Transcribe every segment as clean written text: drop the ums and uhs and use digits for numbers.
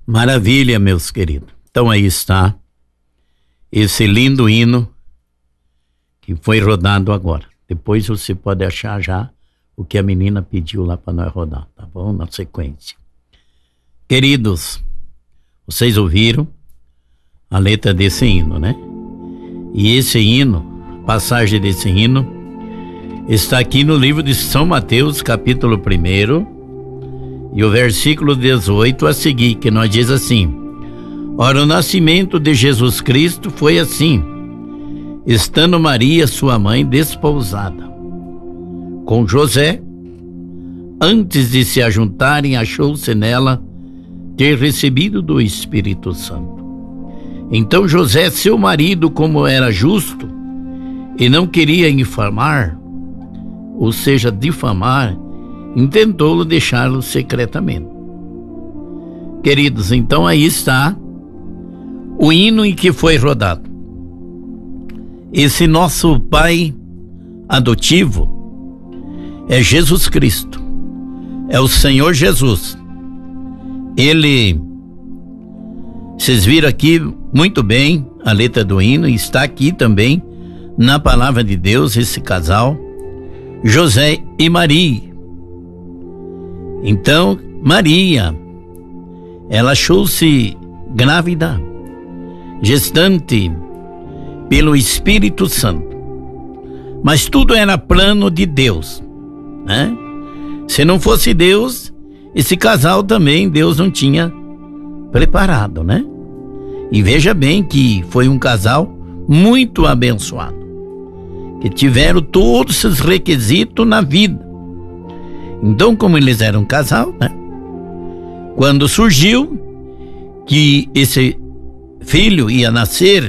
Maravilha, meus queridos. Então aí está esse lindo hino que foi rodado agora. Depois você pode achar já o que a menina pediu lá para nós rodar, tá bom? Na sequência. Queridos, vocês ouviram a letra desse hino, né? E esse hino, passagem desse hino, está aqui no livro de São Mateus, capítulo 1, e o versículo 18 a seguir, que nós diz assim: ora, o nascimento de Jesus Cristo foi assim, estando Maria, sua mãe, desposada com José, antes de se ajuntarem, achou-se nela ter recebido do Espírito Santo. Então José, seu marido, como era justo e não queria infamar, ou seja, difamar, intentou deixá-lo secretamente. Queridos, então aí está o hino em que foi rodado. Esse nosso pai adotivo é Jesus Cristo, é o Senhor Jesus. Ele, vocês viram aqui muito bem a letra do hino, e está aqui também na palavra de Deus esse casal, José e Maria. Então Maria, ela achou-se grávida, gestante pelo Espírito Santo, mas tudo era plano de Deus, né? Se não fosse Deus, esse casal também Deus não tinha preparado, né? E veja bem que foi um casal muito abençoado, que tiveram todos esses requisitos na vida. Então, como eles eram um casal, né? Quando surgiu que esse filho ia nascer,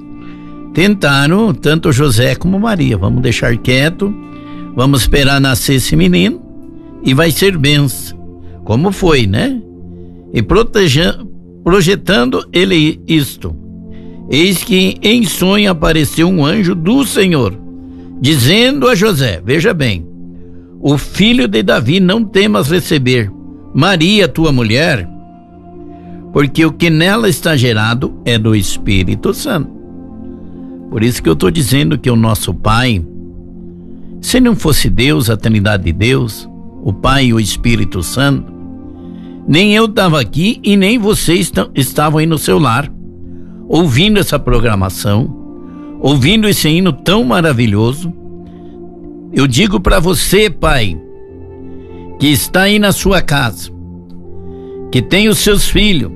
tentaram tanto José como Maria: vamos deixar quieto, vamos esperar nascer esse menino e vai ser bênção. Como foi, né? E projetando ele isto, eis que em sonho apareceu um anjo do Senhor, dizendo a José, veja bem: o filho de Davi não temas receber Maria, tua mulher, porque o que nela está gerado é do Espírito Santo. Por isso que eu estou dizendo que o nosso Pai, se não fosse Deus, a Trindade de Deus, o Pai e o Espírito Santo, nem eu estava aqui e nem vocês estavam aí no seu lar, ouvindo essa programação, ouvindo esse hino tão maravilhoso. Eu digo para você, pai, que está aí na sua casa, que tem os seus filhos,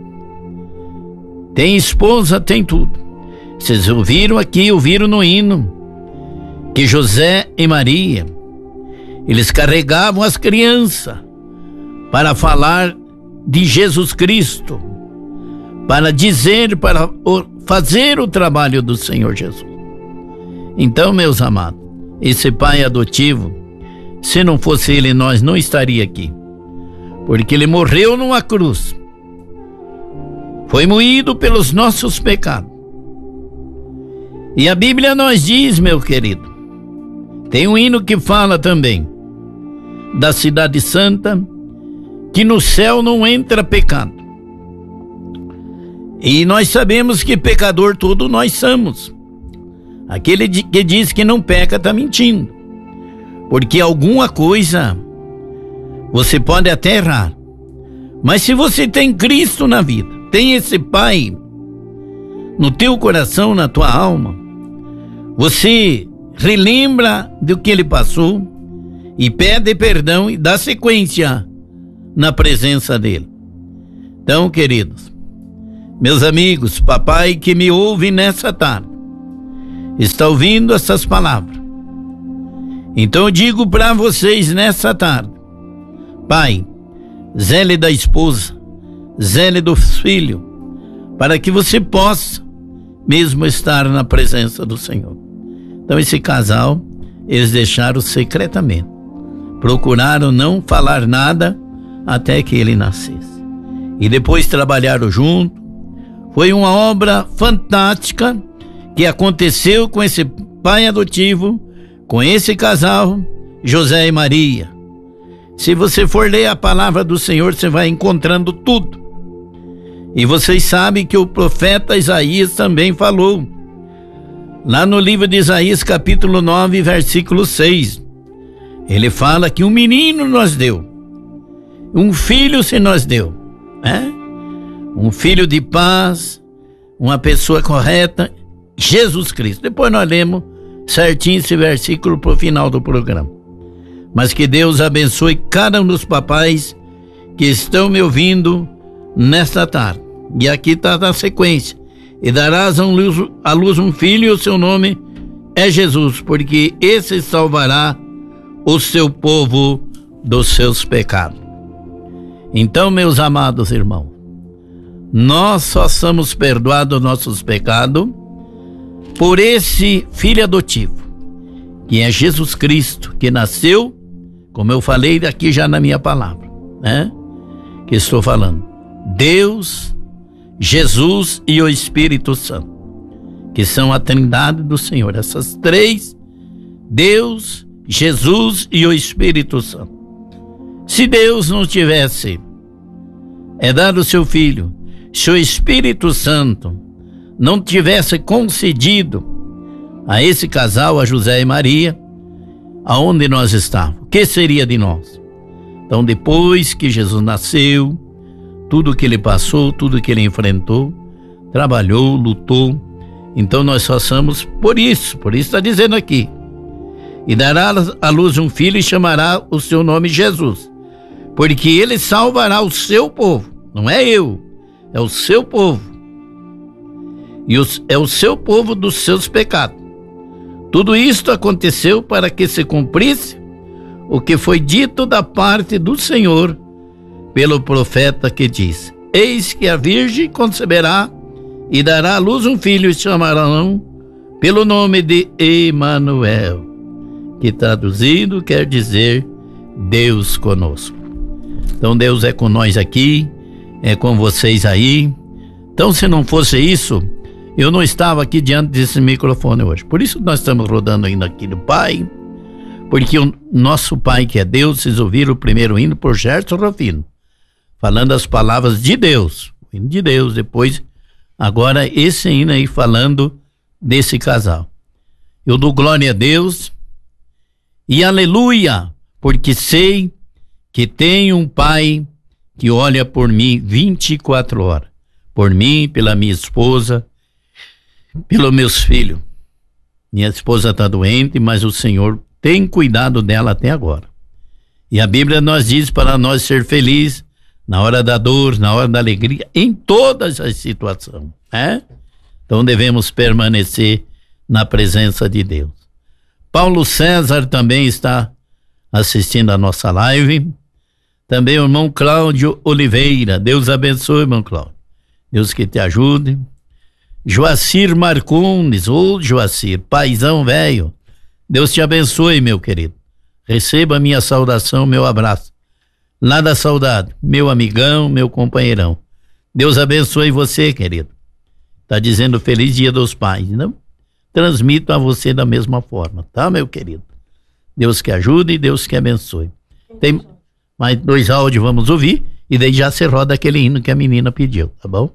tem esposa, tem tudo. Vocês ouviram aqui, ouviram no hino, que José e Maria, eles carregavam as crianças para falar de Jesus Cristo, para dizer, para fazer o trabalho do Senhor Jesus. Então, meus amados, esse pai adotivo, se não fosse ele, nós não estaria aqui, porque ele morreu numa cruz, foi moído pelos nossos pecados. E a Bíblia nos diz, meu querido, tem um hino que fala também da cidade santa, que no céu não entra pecado. E nós sabemos que pecador todo nós somos. Aquele que diz que não peca está mentindo, porque alguma coisa você pode até errar, mas se você tem Cristo na vida, tem esse Pai no teu coração, na tua alma, você relembra do que ele passou e pede perdão e dá sequência na presença dele. Então, queridos, meus amigos, papai que me ouve nessa tarde, está ouvindo essas palavras. Então eu digo para vocês nessa tarde: pai, zele da esposa, zele dos filhos, para que você possa mesmo estar na presença do Senhor. Então esse casal, eles deixaram secretamente, procuraram não falar nada até que ele nascesse, e depois trabalharam junto. Foi uma obra fantástica que aconteceu com esse pai adotivo, com esse casal, José e Maria. Se você for ler a palavra do Senhor, você vai encontrando tudo. E vocês sabem que o profeta Isaías também falou. Lá no livro de Isaías, capítulo 9, versículo 6. Ele fala que um menino nos deu. Um filho se nos deu. Um filho de paz, uma pessoa correta, Jesus Cristo. Depois nós lemos certinho esse versículo para o final do programa. Mas que Deus abençoe cada um dos papais que estão me ouvindo nesta tarde. E aqui está na sequência. E darás à luz um filho, e o seu nome é Jesus, porque esse salvará o seu povo dos seus pecados. Então, meus amados irmãos, nós só somos perdoados nossos pecados por esse filho adotivo, que é Jesus Cristo, que nasceu, como eu falei aqui já na minha palavra, que estou falando, Deus, Jesus e o Espírito Santo, que são a trindade do Senhor. Essas três, Deus, Jesus e o Espírito Santo. Se Deus não tivesse dado o seu Filho, se o Espírito Santo não tivesse concedido a esse casal, a José e Maria, aonde nós estávamos, o que seria de nós? Então, depois que Jesus nasceu, tudo que ele passou, tudo que ele enfrentou, trabalhou, lutou, então nós só somos por isso está dizendo aqui, e dará à luz um filho e chamará o seu nome Jesus, porque ele salvará o seu povo, não é eu, é o seu povo, e é o seu povo dos seus pecados. Tudo isto aconteceu para que se cumprisse o que foi dito da parte do Senhor pelo profeta, que diz: eis que a virgem conceberá e dará à luz um filho, e chamarão pelo nome de Emanuel, que traduzido quer dizer Deus conosco. Então Deus é com nós aqui, é com vocês aí. Então, se não fosse isso, eu não estava aqui diante desse microfone hoje. Por isso nós estamos rodando ainda aqui do Pai, porque o nosso Pai, que é Deus, vocês ouviram o primeiro hino por Gerson Rufino, falando as palavras de Deus, o hino de Deus. Depois, agora esse hino aí falando desse casal. Eu dou glória a Deus e aleluia, porque sei que tenho um Pai que olha por mim 24 horas, por mim, pela minha esposa, pelos meus filhos. Minha esposa está doente, mas o Senhor tem cuidado dela até agora. E a Bíblia nos diz para nós ser felizes na hora da dor, na hora da alegria, em todas as situações, Então devemos permanecer na presença de Deus. Paulo César também está assistindo a nossa live. Também o irmão Cláudio Oliveira. Deus abençoe, irmão Cláudio. Deus que te ajude. Joacir Marcondes, Joacir, paizão velho. Deus te abençoe, meu querido. Receba a minha saudação, meu abraço. Lá da saudade, meu amigão, meu companheirão. Deus abençoe você, querido. Está dizendo feliz dia dos pais, não? Transmito a você da mesma forma, tá, meu querido? Deus que ajude e Deus que abençoe. Tem mais 2 áudios, vamos ouvir, e daí já se roda aquele hino que a menina pediu, tá bom?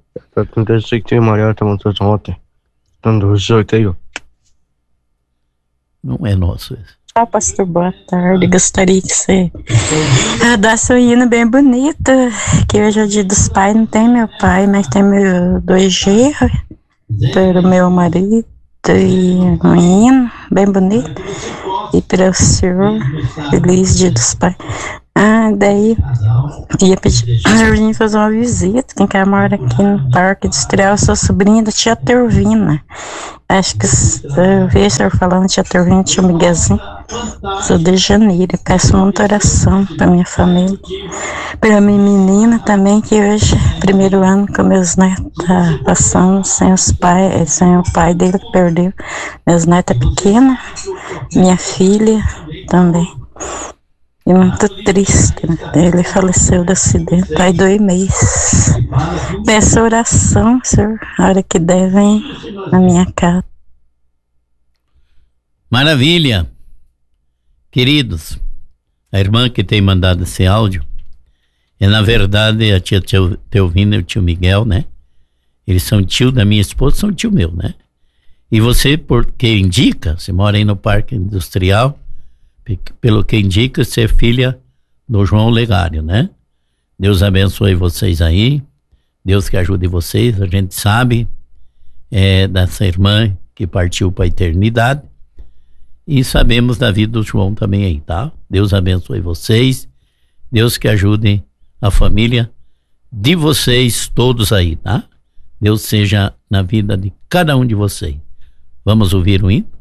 Não é nosso esse. Pastor, boa tarde. Gostaria que você dasse um hino bem bonito, que hoje é o dia dos pais. Não tem meu pai, mas tem meus 2 genros, pelo meu marido, e um hino bem bonito, e para o senhor, feliz dia dos pais. Daí ia pedir a Virgínia fazer uma visita, quem quer mora aqui no Parque Industrial, sua sobrinha da tia Tervina. Acho que eu vi o senhor falando, tia Tervina, tia Miguelzinho. Sou de Janeiro, eu peço muita oração para minha família, para minha menina também, que hoje, primeiro ano com meus netos, tá passando sem o pai dele que perdeu. Meus netos pequenos, minha filha também. E muito triste, né? Ele faleceu do acidente, vai 2 meses. Peço oração, senhor, a hora que der, vem na minha casa. Maravilha. Queridos, a irmã que tem mandado esse áudio, Na verdade, a tia Teovina e o tio Miguel, né? Eles são tio da minha esposa, são tio meu, né? E você, porque indica, você mora aí no Parque Industrial, pelo que indica, você é filha do João Legário, né? Deus abençoe vocês aí, Deus que ajude vocês. A gente sabe dessa irmã que partiu para a eternidade e sabemos da vida do João também aí, tá? Deus abençoe vocês, Deus que ajude a família de vocês todos aí, tá? Deus seja na vida de cada um de vocês. Vamos ouvir o hino?